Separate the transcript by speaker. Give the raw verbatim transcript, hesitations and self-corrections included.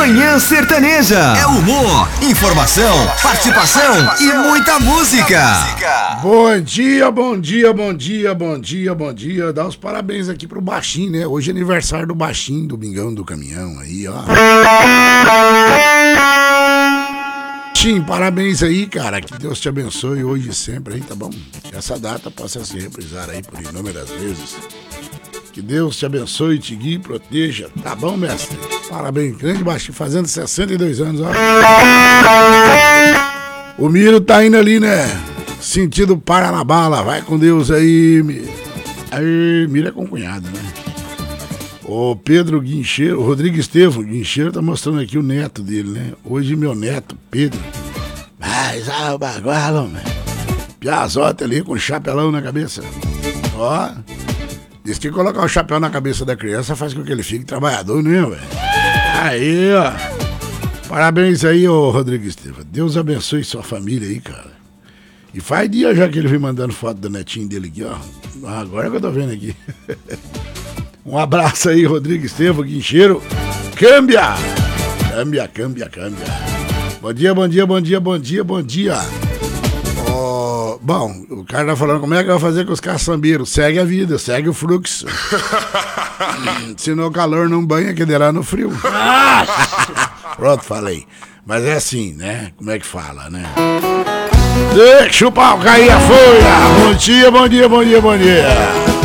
Speaker 1: Manhã Sertaneja. É humor, informação, participação e muita música.
Speaker 2: Bom dia, bom dia, bom dia, bom dia, bom dia. Dá os parabéns aqui pro Baixinho, né? Hoje é aniversário do Baixinho, do Bingão do Caminhão aí, ó. Baixinho, parabéns aí, cara. Que Deus te abençoe hoje e sempre aí, tá bom? Que essa data possa se reprisar aí por inúmeras vezes. Que Deus te abençoe, te guie, proteja. Tá bom, mestre? Parabéns, grande Baixinho, fazendo sessenta e dois anos, ó. O Miro tá indo ali, né? Sentido para na bala. Vai com Deus aí, Miro. Aí, Miro é com cunhado, né? O Pedro Guincheiro, o Rodrigo Estevão Guincheiro tá mostrando aqui o neto dele, né? Hoje meu neto, Pedro. Mas, ah, o bagualo, né? Piazota ali com chapelão na cabeça. Ó. Diz que colocar o chapéu na cabeça da criança faz com que ele fique trabalhador, né, velho? Aí, ó. Parabéns aí, ô Rodrigo Estevão. Deus abençoe sua família aí, cara. E faz dia já que ele vem mandando foto do netinho dele aqui, ó. Agora que eu tô vendo aqui. Um abraço aí, Rodrigo Estevão, Guincheiro. Câmbia! Câmbia, câmbia, câmbia. Bom dia, bom dia, bom dia, bom dia, bom dia. Oh, bom, o cara tá falando como é que vai fazer com os caçambeiros. Segue a vida, segue o fluxo. Senão o calor não banha, que derá no frio. Pronto, falei. Mas é assim, né? Como é que fala, né? Deixa o pau cair a folha. Bom dia, bom dia, bom dia, bom dia.